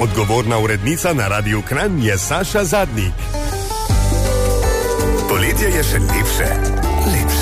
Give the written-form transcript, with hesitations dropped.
Odgovorna urednica na Radiu Kranj je Saša Zadnik. Poletje je še lepše. Lepše.